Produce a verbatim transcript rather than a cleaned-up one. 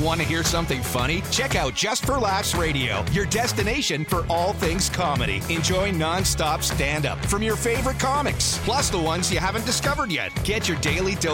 Want to hear something funny? Check out Just for Laughs Radio, your destination for all things comedy. Enjoy non-stop stand-up from your favorite comics, plus the ones you haven't discovered yet. Get your daily dose